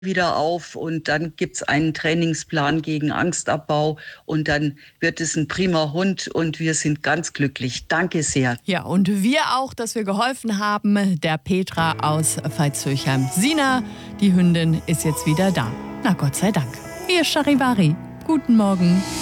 wieder auf und dann gibt's einen Trainingsplan gegen Angstabbau und dann wird es ein prima Hund und wir sind ganz glücklich. Danke sehr. Ja, und wir auch, dass wir geholfen haben, der Petra aus Veitshöchheim. Sina, die Hündin, ist jetzt wieder da. Na Gott sei Dank. Hier ist Charivari. Guten Morgen.